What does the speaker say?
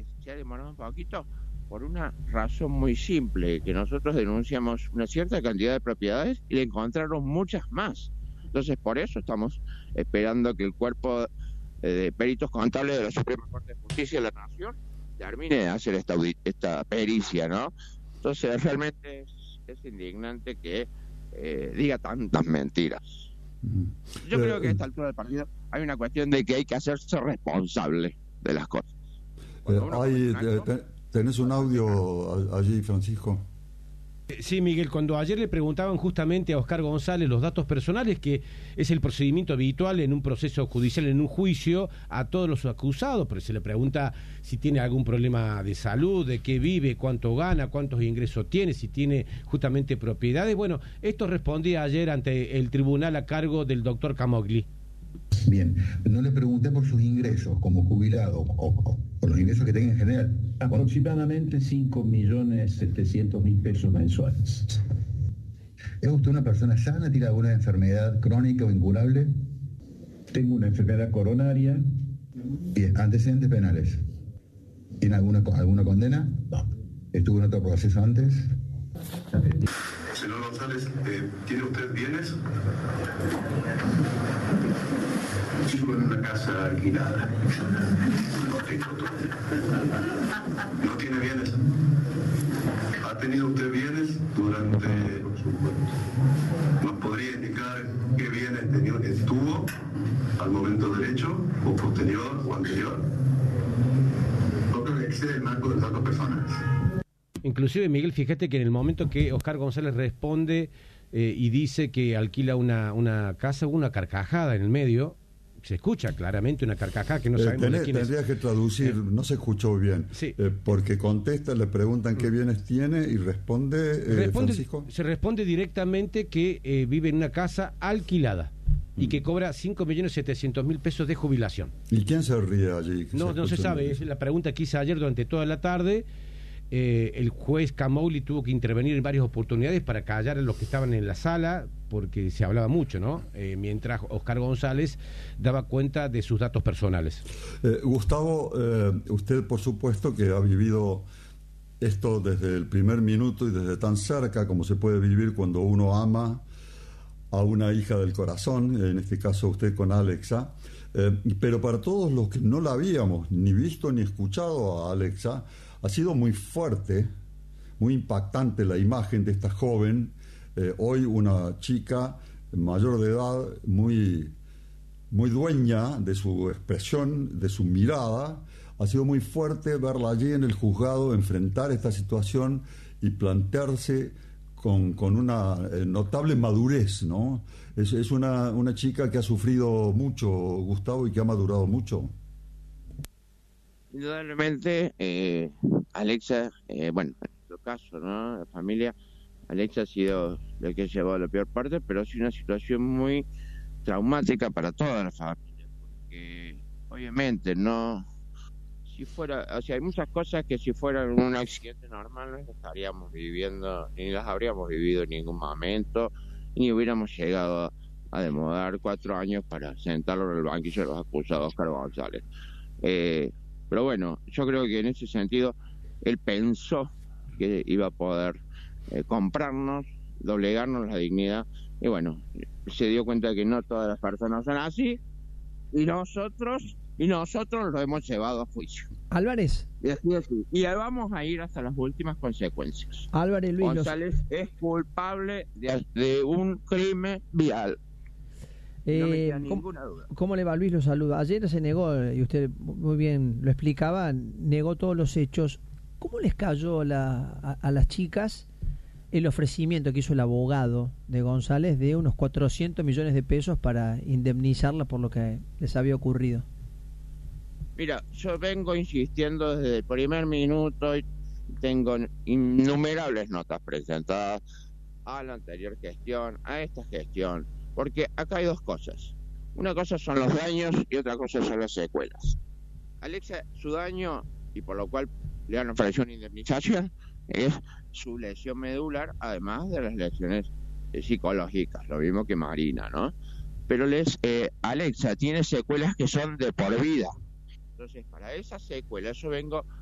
que se ha demorado un poquito por una razón muy simple, que nosotros denunciamos una cierta cantidad de propiedades y le encontraron muchas más. Entonces, por eso estamos esperando que el cuerpo de peritos contables de la Suprema Corte de Justicia de la Nación termine de hacer esta pericia, ¿no? Entonces, realmente es indignante que diga tantas mentiras. Yo creo que a esta altura del partido hay una cuestión de que hay que hacerse responsable de las cosas. ¿Tenés un audio allí, Francisco? Sí, Miguel, cuando ayer le preguntaban justamente a Oscar González los datos personales, que es el procedimiento habitual en un proceso judicial, en un juicio, a todos los acusados, pero se le pregunta si tiene algún problema de salud, de qué vive, cuánto gana, cuántos ingresos tiene, si tiene justamente propiedades. Bueno, esto respondía ayer ante el tribunal a cargo del doctor Camogli. Bien, no le pregunté por sus ingresos como jubilado o por los ingresos que tenga en general. Aproximadamente 5.700.000 pesos mensuales. ¿Es usted una persona sana? ¿Tiene alguna enfermedad crónica o incurable? Tengo una enfermedad coronaria. Bien, ¿antecedentes penales? ¿Tiene alguna condena? No. ¿Estuvo en otro proceso antes? Señor González, ¿tiene usted bienes? Vivo en una casa alquilada. ¿No tiene bienes? ¿Ha tenido usted bienes durante... ¿Nos podría indicar qué bienes tuvo al momento del hecho, o posterior o anterior? No creo que excede el marco de los datos personales. Inclusive, Miguel, fíjate que en el momento que Oscar González responde y dice que alquila una casa, hubo una carcajada en el medio. Se escucha claramente una carcajada que no sabemos de quién es. Tendría que traducir, no se escuchó bien. Sí. Porque contesta, le preguntan qué bienes tiene y responde Francisco. Se responde directamente que vive en una casa alquilada y que cobra 5.700.000 pesos de jubilación. ¿Y quién se ríe allí? No se sabe, es la pregunta que hice ayer durante toda la tarde. El juez Camogli tuvo que intervenir en varias oportunidades para callar a los que estaban en la sala, porque se hablaba mucho, ¿no? Mientras Oscar González daba cuenta de sus datos personales. Gustavo, usted por supuesto que ha vivido esto desde el primer minuto y desde tan cerca como se puede vivir cuando uno ama a una hija del corazón, en este caso usted con Alexa, pero para todos los que no la habíamos ni visto ni escuchado a Alexa, ha sido muy fuerte, muy impactante la imagen de esta joven, hoy una chica mayor de edad, muy dueña de su expresión, de su mirada. Ha sido muy fuerte verla allí en el juzgado, enfrentar esta situación y plantearse con una notable madurez, ¿no? Es una chica que ha sufrido mucho, Gustavo, y que ha madurado mucho. Indudablemente, Alexa, bueno, en nuestro caso, ¿no? La familia, Alexa ha sido la que ha llevado la peor parte, pero ha sido una situación muy traumática para toda la familia, porque obviamente no, si fuera, o sea, hay muchas cosas que si fueran un accidente normal no las estaríamos viviendo, ni las habríamos vivido en ningún momento, ni hubiéramos llegado a demorar 4 años para sentarlo en el banquillo de los acusados, Oscar González. Pero bueno, yo creo que en ese sentido él pensó que iba a poder comprarnos, doblegarnos la dignidad, y bueno, se dio cuenta de que no todas las personas son así, y nosotros lo hemos llevado a juicio. Álvarez. Y vamos a ir hasta las últimas consecuencias. Álvarez Luis González es culpable de un crimen vial. No me queda ninguna duda. ¿Cómo le va, Luis? Lo saluda. Ayer se negó, y usted muy bien lo explicaba, negó todos los hechos. ¿Cómo les cayó a las chicas el ofrecimiento que hizo el abogado de González de unos 400 millones de pesos para indemnizarla por lo que les había ocurrido? Mira, yo vengo insistiendo desde el primer minuto y tengo innumerables notas presentadas a la anterior gestión, a esta gestión, porque acá hay dos cosas. Una cosa son los daños y otra cosa son las secuelas. Alexa, su daño, y por lo cual le han ofrecido una indemnización, es su lesión medular, además de las lesiones psicológicas, lo mismo que Marina, ¿no? Pero Alexa tiene secuelas que son de por vida. Entonces, para esas secuelas yo vengo